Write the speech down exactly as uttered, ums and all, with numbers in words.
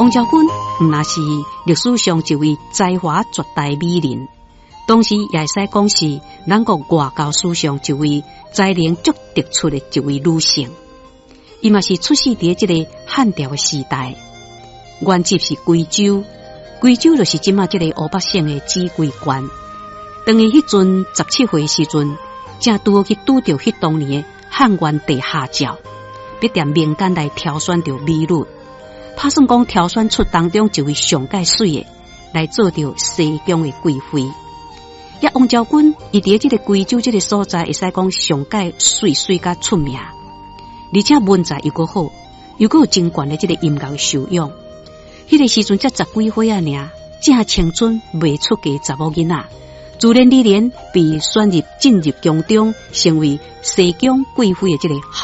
王昭君毋那是历史上一位才华绝代美人，同时也会使讲是咱国外交史上一位才能足突出的一位女性。伊嘛是出世伫这个汉朝的时代，原籍是贵州，贵州就是即马这个湖北省的秭归县。当伊迄阵十七岁时阵，正拄好去拄着迄当年的汉元帝下诏，必踮民间来挑选着美女，打算讲挑选出当中一位上界水的来做着西宫的贵妃。也王昭君伊伫这个贵州这个所在，会使讲上界水水甲出名，而且文采又够好，又够有真悬的这个音乐修养。迄、那个时阵才十几岁啊，尔正青春未出嫁查某囡仔，自然而然被选入进入宫中，成为西宫贵妃的这个